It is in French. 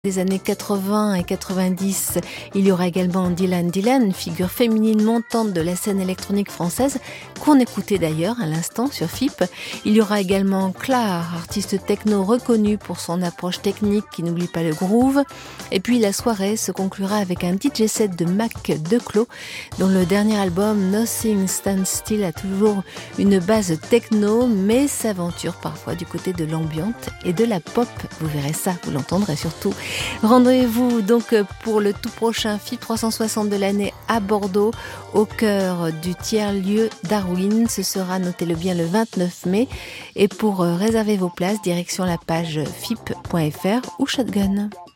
Des années 80 et 90, il y aura également Dylan Dylan, figure féminine montante de la scène électronique française, qu'on écoutait d'ailleurs à l'instant sur FIP. Il y aura également Clar, artiste techno reconnu pour son approche technique qui n'oublie pas le groove. Et puis la soirée se conclura avec un DJ set de Mac Declos, dont le dernier album Nothing Stands Still a toujours une base techno, mais s'aventure parfois du côté de l'ambiante et de la pop. Vous verrez ça, vous l'entendrez surtout. Rendez-vous donc pour le tout prochain FIP 360 de l'année à Bordeaux, au cœur du tiers-lieu Darwin. Ce sera, notez-le bien, le 29 mai. Et pour réserver vos places, direction la page fip.fr ou Shotgun.